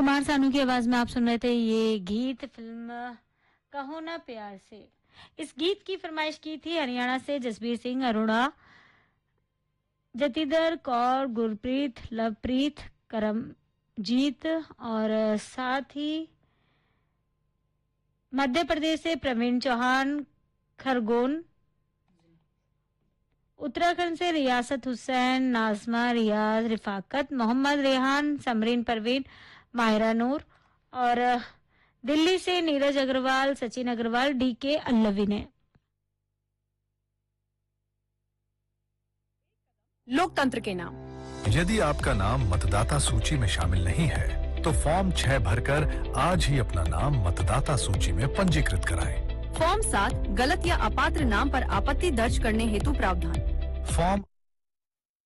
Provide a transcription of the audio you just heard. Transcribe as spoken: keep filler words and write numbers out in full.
कुमार सानू की आवाज में आप सुन रहे थे ये गीत फिल्म कहो ना प्यार से। इस गीत की फरमाइश की थी हरियाणा से जसबीर सिंह, अरुणा, जतिंदर कौर, गुरप्रीत, लवप्रीत, करमजीत और साथ ही मध्य प्रदेश से प्रवीण चौहान खरगोन, उत्तराखंड से रियासत हुसैन, नाजमा, रियाज, रिफाकत, मोहम्मद रेहान, समरीन परवीन, माहिरा नूर और दिल्ली से नीरज अग्रवाल, सचिन अग्रवाल, डी के अल्लवी ने। लोकतंत्र के नाम। यदि आपका नाम मतदाता सूची में शामिल नहीं है तो फॉर्म छह भरकर आज ही अपना नाम मतदाता सूची में पंजीकृत कराएं। फॉर्म सात गलत या अपात्र नाम पर आपत्ति दर्ज करने हेतु प्रावधान। फॉर्म